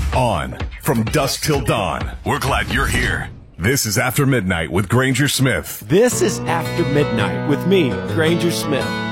On from dusk till dawn. We're glad you're here. This is After Midnight with Granger Smith. This is After Midnight with me, Granger Smith.